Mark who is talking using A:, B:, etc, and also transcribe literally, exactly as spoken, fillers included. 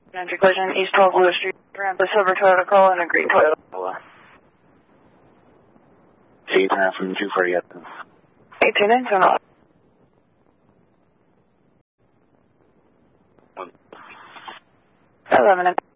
A: Entry collision, East twelve Lewis Street, ramp a silver Toyota Corolla and a green Toyota Corolla.
B: See, turn out from two forty up.
A: eighteen in, turn off. eleven in.